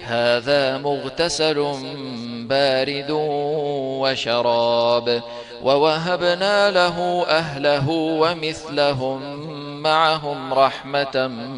هذا مغتسل بارد وشراب ووهبنا له أهله ومثلهم معهم رحمة